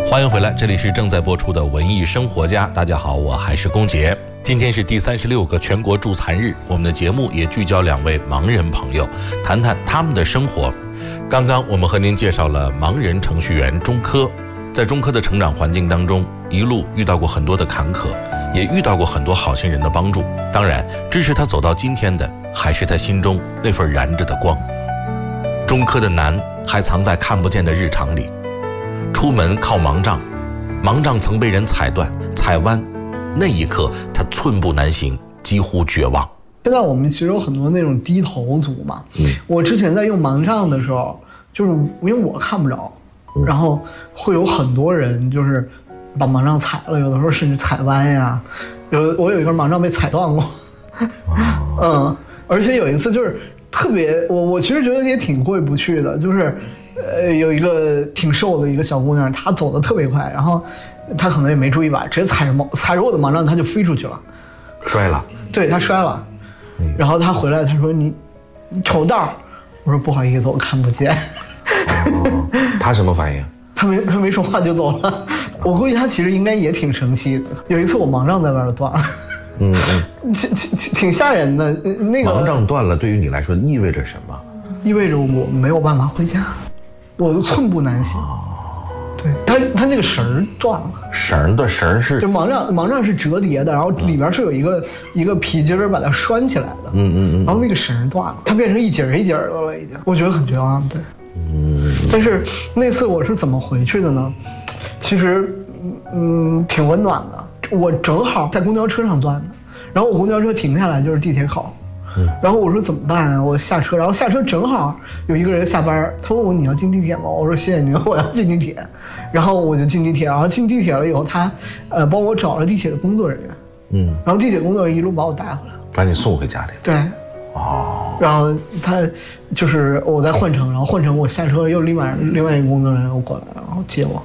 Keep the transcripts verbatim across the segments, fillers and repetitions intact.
欢迎回来，这里是正在播出的文艺生活家。大家好，我还是龚杰。今天是第三十六个全国助残日，我们的节目也聚焦两位盲人朋友，谈谈他们的生活。刚刚我们和您介绍了盲人程序员钟科，在钟科的成长环境当中，一路遇到过很多的坎坷，也遇到过很多好心人的帮助。当然，支持他走到今天的，还是他心中那份燃着的光。钟科的难还藏在看不见的日常里。出门靠盲杖，盲杖曾被人踩断、踩弯，那一刻他寸步难行，几乎绝望。 现在我们其实有很多那种低头族嘛，嗯，我之前在用盲杖的时候，就是因为我看不着，嗯，然后会有很多人就是把盲杖踩了，有的时候甚至踩弯呀，有我有一根盲杖被踩断过，嗯，而且有一次就是特别，我我其实觉得也挺过意不去的，就是。呃，有一个挺瘦的一个小姑娘，她走得特别快，然后她可能也没注意吧，直接踩着盲踩着我的盲杖，她就飞出去了， 摔了。 对，她摔了，嗯，然后她回来，她说你你瞅道，我说不好意思，我看不见。 哦，她什么反应？ 她没她没说话就走了。我估计她其实应该也挺生气的。有一次我盲杖在外边断了。嗯嗯，挺挺挺吓人的。那个盲杖断了，对于你来说意味着什么？ 意味着我没有办法回家。我都寸步难行，对他，他那个绳儿断了， 绳的绳是就盲杖，盲杖是折叠的，然后里边是有一个、嗯、一个皮筋儿把它拴起来的，嗯嗯嗯，然后那个绳儿断了，它变成一节一节的了，已经，我觉得很绝望，对，嗯，但是那次我是怎么回去的呢？其实，嗯，挺温暖的，我正好在公交车上断的，然后我公交车停下来就是地铁口。然后我说怎么办啊？我下车，然后下车正好有一个人下班，他问我你要进地铁吗？我说谢谢您，我要进地铁。然后我就进地铁，然后进地铁了以后，他呃帮我找了地铁的工作人员，嗯，然后地铁工作人员一路把我带回来， 把你送回家里。 对，哦，然后他就是我在换乘，然后换乘我下车又另外另外一个工作人员又过来，然后接我。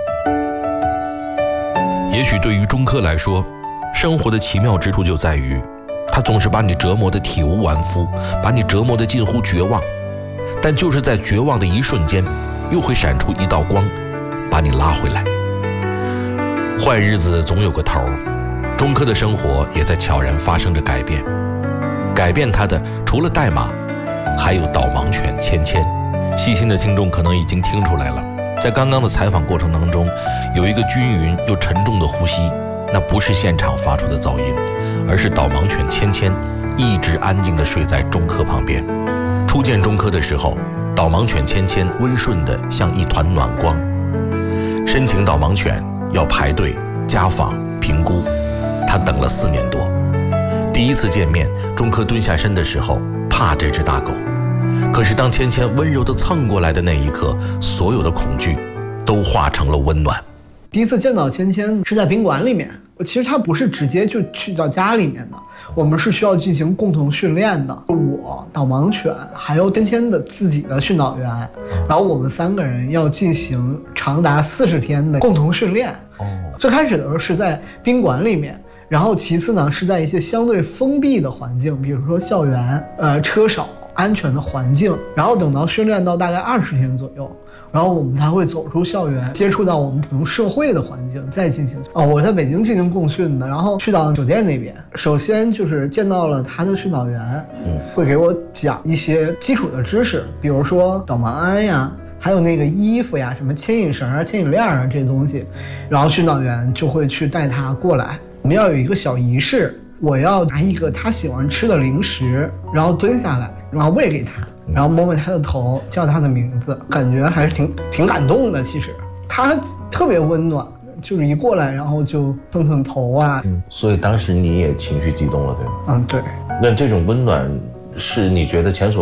也许对于钟科来说，生活的奇妙之处就在于。他总是把你折磨得体无完肤，把你折磨得近乎绝望，但就是在绝望的一瞬间，又会闪出一道光，把你拉回来。坏日子总有个头，钟科的生活也在悄然发生着改变。改变他的除了代码，还有导盲犬芊芊。细心的听众可能已经听出来了，在刚刚的采访过程当中，有一个均匀又沉重的呼吸。那不是现场发出的噪音，而是导盲犬芊芊一直安静地睡在钟科旁边。初见钟科的时候，导盲犬芊芊温顺得像一团暖光。申请导盲犬要排队、家访、评估，他等了四年多。第一次见面，钟科蹲下身的时候，怕这只大狗。可是当芊芊温柔地蹭过来的那一刻，所有的恐惧都化成了温暖。 第一次见到芊芊是在宾馆里面，其实他不是直接就去到家里面的，我们是需要进行共同训练的。我导盲犬还有芊芊的自己的训导员，然后我们三个人要进行长达四十天的共同训练。哦，最开始的时候是在宾馆里面，然后其次呢是在一些相对封闭的环境，比如说校园、呃车少、安全的环境，然后等到训练到大概二十天左右。然后我们才会走出校园，接触到我们普通社会的环境，再进行啊、哦，我在北京进行共训的，然后去到酒店那边，首先就是见到了他的训导员，嗯，会给我讲一些基础的知识，比如说导盲鞍呀，还有那个衣服呀，什么牵引绳啊、牵引链啊这些东西，然后训导员就会去带他过来。我们要有一个小仪式，我要拿一个他喜欢吃的零食，然后蹲下来，然后喂给他。然后摸摸他的头，叫他的名字，感觉还是挺挺感动的。其实他特别温暖，就是一过来，然后就蹭蹭头啊。 嗯，所以当时你也情绪激动了，对吗？ 嗯，对。 那这种温暖是你觉得前所